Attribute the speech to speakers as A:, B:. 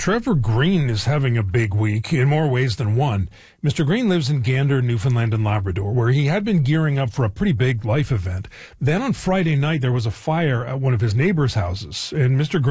A: Trevor Green is having a big week in more ways than one. Mr. Green lives in Gander, Newfoundland and Labrador, where he had been gearing up for a pretty big life event. Then on Friday night, there was a fire at one of his neighbors' houses, and Mr. Green